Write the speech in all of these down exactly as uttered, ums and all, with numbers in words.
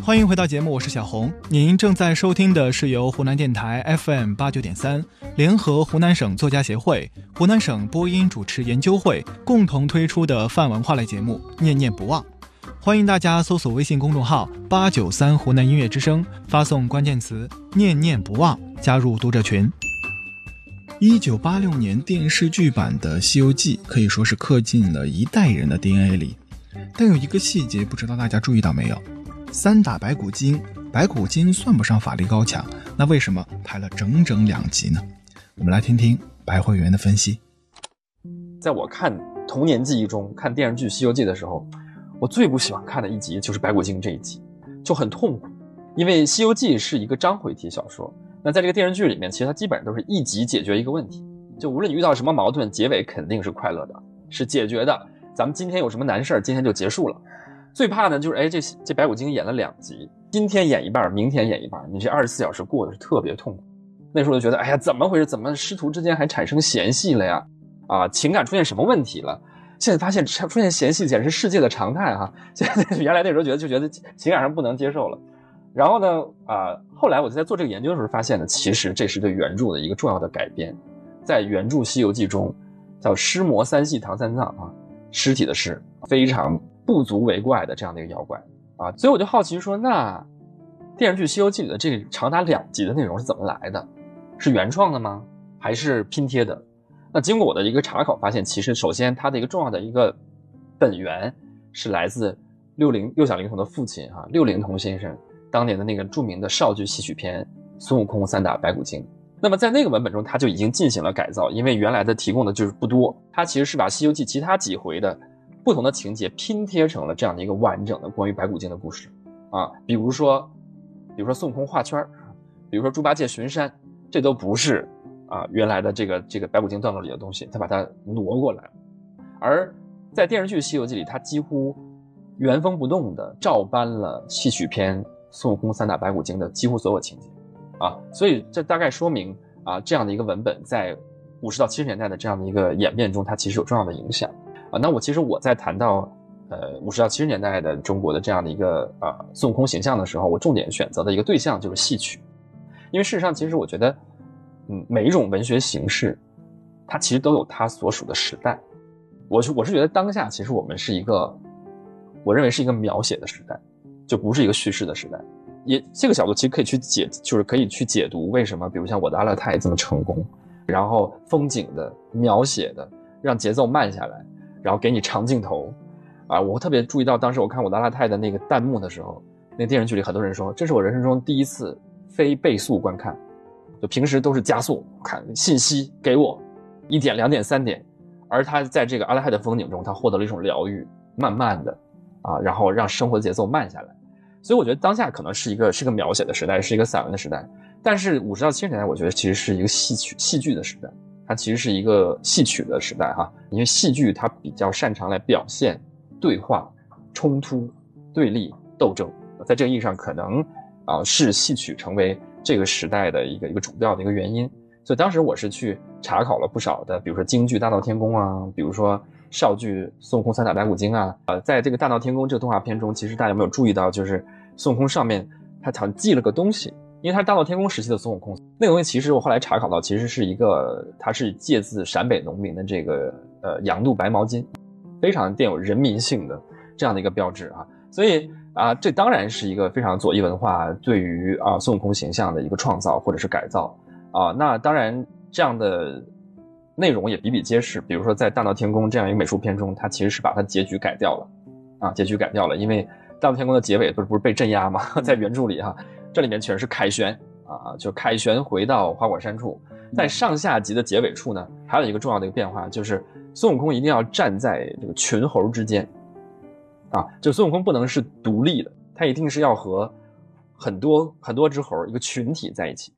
欢迎回到节目，我是小红。您正在收听的是由湖南电台 F M 八九点三联合湖南省作家协会、湖南省播音主持研究会共同推出的泛文化类节目《念念不忘》。欢迎大家搜索微信公众号八九三湖南音乐之声，发送关键词念念不忘加入读者群。一九八六年电视剧版的《西游记》可以说是刻进了一代人的 D N A 里，但有一个细节不知道大家注意到没有，三打白骨精，白骨精算不上法力高强，那为什么拍了整整两集呢？我们来听听白会员的分析。 在我看童年记忆中看电视剧《西游记》的时候，我最不喜欢看的一集就是白骨精这一集，就很痛苦。因为《西游记》是一个章回体小说，那在这个电视剧里面，其实它基本上都是一集解决一个问题，就无论你遇到什么矛盾，结尾肯定是快乐的，是解决的。咱们今天有什么难事儿，今天就结束了。最怕呢就是哎，这这白骨精演了两集，今天演一半，明天演一半，你这二十四小时过得是特别痛苦。那时候就觉得，哎呀，怎么回事？怎么师徒之间还产生嫌隙了呀？啊，情感出现什么问题了？现在发现出现嫌隙简直是世界的常态哈。现在原来那时候觉得就觉得情感上不能接受了。然后呢，啊，后来我就在做这个研究的时候发现呢，其实这是对原著的一个重要的改编。在原著《西游记》中，叫尸魔三系唐三藏啊，尸体的尸，非常不足为怪的这样的一个妖怪啊。所以我就好奇说，那电视剧《西游记》里的这个长达两集的内容是怎么来的？是原创的吗？还是拼贴的？那经过我的一个查考发现，其实首先它的一个重要的一个本源是来自六龄六小龄童的父亲哈、啊，六龄童先生当年的那个著名的少剧戏曲片《孙悟空三打白骨精》。那么在那个文本中，他就已经进行了改造，因为原来的提供的就是不多，他其实是把《西游记》其他几回的不同的情节拼贴成了这样的一个完整的关于白骨精的故事啊，比如说，比如说孙悟空画圈，比如说猪八戒巡山，这都不是啊原来的这个这个白骨精段落里的东西，他把它挪过来了。而在电视剧《西游记》里，他几乎原封不动的照搬了戏曲片孙悟空三打白骨精的几乎所有情节啊，所以这大概说明啊这样的一个文本在五十到七十年代的这样的一个演变中，它其实有重要的影响啊。那我其实我在谈到呃五十到七十年代的中国的这样的一个啊孙悟空形象的时候，我重点选择的一个对象就是戏曲，因为事实上其实我觉得嗯每一种文学形式它其实都有它所属的时代。我是我是觉得当下其实我们是一个我认为是一个描写的时代，就不是一个叙事的时代。也这个角度其实可以去解，就是可以去解读为什么比如像我的阿勒泰这么成功，然后风景的描写的让节奏慢下来，然后给你长镜头啊。我特别注意到当时我看我的阿勒泰的那个弹幕的时候，那电视剧里很多人说这是我人生中第一次非倍速观看，就平时都是加速看信息给我一点两点三点，而他在这个阿勒泰的风景中他获得了一种疗愈，慢慢的啊，然后让生活的节奏慢下来。所以我觉得当下可能是一个是个描写的时代，是一个散文的时代，但是五十到七十年代我觉得其实是一个戏曲戏剧的时代，它其实是一个戏曲的时代哈。因为戏剧它比较擅长来表现对话、冲突、对立、斗争，在这个意义上可能啊是戏曲成为这个时代的一个一个主调的一个原因。所以当时我是去查考了不少的，比如说京剧《大闹天宫》啊，比如说少剧《孙悟空三打白骨精》啊，呃，在这个《大闹天宫》这个动画片中，其实大家有没有注意到，就是孙悟空上面他好像系了个东西，因为他是大闹天宫时期的孙悟空，那个东西其实我后来查考到，其实是一个，它是借自陕北农民的这个呃羊肚白毛巾，非常带有人民性的这样的一个标志啊，所以啊，这当然是一个非常左翼文化对于啊孙悟空形象的一个创造或者是改造啊，那当然这样的内容也比比皆是，比如说在《大闹天宫》这样一个美术片中，它其实是把它结局改掉了，啊，结局改掉了，因为《大闹天宫》的结尾不是不是被镇压吗？在原著里哈，这里面全是凯旋啊，就凯旋回到花果山处，在上下集的结尾处呢，还有一个重要的一个变化，就是孙悟空一定要站在这个群猴之间，啊，就孙悟空不能是独立的，他一定是要和很多很多只猴一个群体在一起。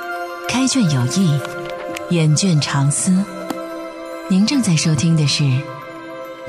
开卷有益，眼卷长思。您正在收听的是